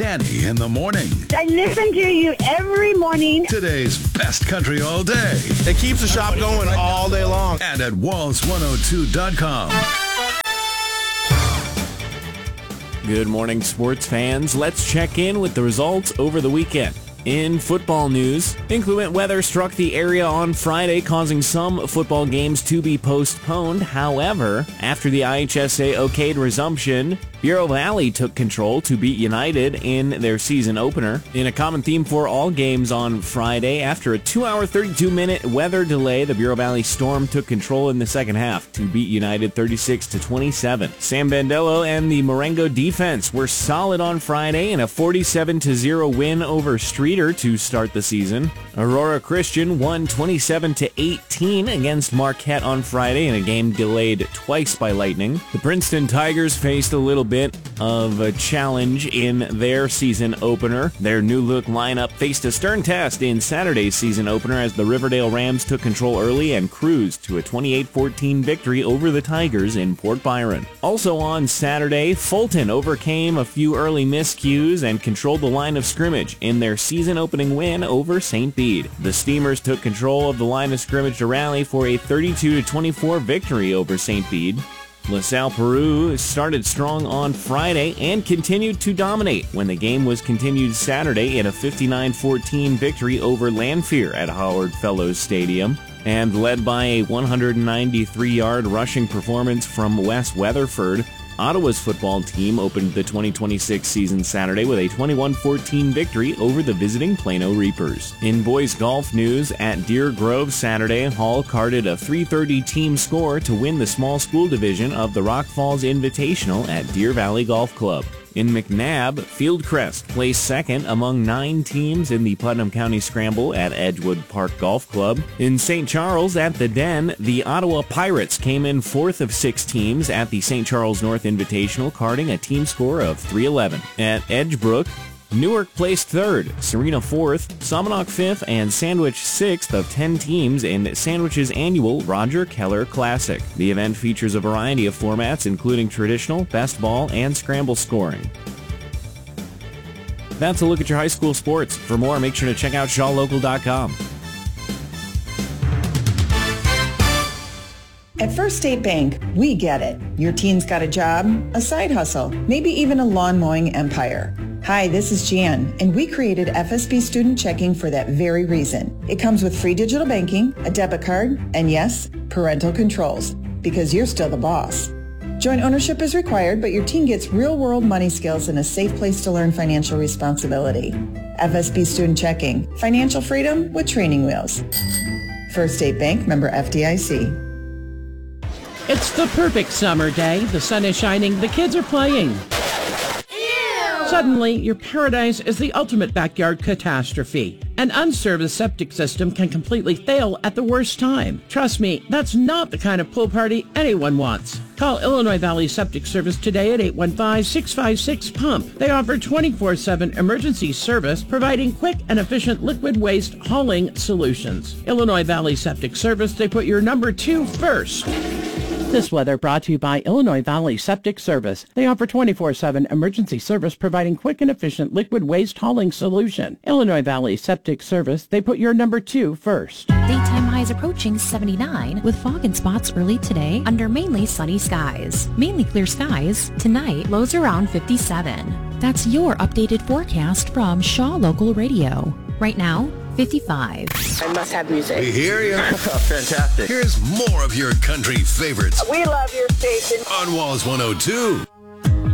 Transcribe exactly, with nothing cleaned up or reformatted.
Danny in the morning. I listen to you every morning. Today's best country all day. It keeps the shop going all day long. And at walls one oh two dot com. Good morning, sports fans. Let's check in with the results over the weekend. In football news, inclement weather struck the area on Friday, causing some football games to be postponed. However, after the I H S A okayed resumption, Bureau Valley took control to beat United in their season opener. In a common theme for all games on Friday, after a two hour, thirty-two minute weather delay, the Bureau Valley Storm took control in the second half to beat United thirty-six to twenty-seven. Sam Bandello and the Marengo defense were solid on Friday in a forty-seven to zero win over Streeter to start the season. Aurora Christian won twenty-seven to eighteen against Marquette on Friday in a game delayed twice by lightning. The Princeton Tigers faced a little bit of a challenge in their season opener. Their new look lineup faced a stern test in Saturday's season opener as the Riverdale Rams took control early and cruised to a twenty-eight fourteen victory over the Tigers in Port Byron. Also on Saturday, Fulton overcame a few early miscues and controlled the line of scrimmage in their season opening win over Saint Bede. The Steamers took control of the line of scrimmage to rally for a thirty-two to twenty-four victory over Saint Bede. LaSalle Peru started strong on Friday and continued to dominate when the game was continued Saturday in a fifty-nine fourteen victory over Lanphier at Howard Fellows Stadium. And led by a one hundred ninety-three yard rushing performance from Wes Weatherford, Ottawa's football team opened the twenty twenty-six season Saturday with a twenty-one fourteen victory over the visiting Plano Reapers. In boys golf news, at Deer Grove Saturday, Hall carded a three thirty team score to win the small school division of the Rock Falls Invitational at Deer Valley Golf Club. In McNabb, Fieldcrest placed second among nine teams in the Putnam County Scramble at Edgewood Park Golf Club. In Saint Charles, at the Den, the Ottawa Pirates came in fourth of six teams at the Saint Charles North Invitational, carding a team score of three eleven. At Edgebrook, Newark placed third, Serena fourth, Somonauk fifth, and Sandwich sixth of ten teams in Sandwich's annual Roger Keller Classic. The event features a variety of formats, including traditional, best ball, and scramble scoring. That's a look at your high school sports. For more, make sure to check out shaw local dot com. At First State Bank, we get it. Your teen's got a job, a side hustle, maybe even a lawn mowing empire. Hi, this is Jan, and we created F S B Student Checking for that very reason. It comes with free digital banking, a debit card, and yes, parental controls, because you're still the boss. Joint ownership is required, but your teen gets real-world money skills and a safe place to learn financial responsibility. F S B Student Checking, financial freedom with training wheels. First State Bank, member F D I C. It's the perfect summer day. The sun is shining. The kids are playing. Suddenly, your paradise is the ultimate backyard catastrophe. An unserviced septic system can completely fail at the worst time. Trust me, that's not the kind of pool party anyone wants. Call Illinois Valley Septic Service today at eight one five, six five six, P U M P. They offer twenty-four seven emergency service, providing quick and efficient liquid waste hauling solutions. Illinois Valley Septic Service, they put your number two first. This weather brought to you by Illinois Valley Septic Service. They offer twenty-four seven emergency service providing quick and efficient liquid waste hauling solution. Illinois Valley Septic Service, they put your number two first. Daytime highs approaching seventy-nine with fog and spots early today under mainly sunny skies. Mainly clear skies. Tonight, lows around fifty-seven. That's your updated forecast from Shaw Local Radio. Right now, fifty-five. I must have music. We hear you. Fantastic. Here's more of your country favorites We love your station. on Walls one oh two.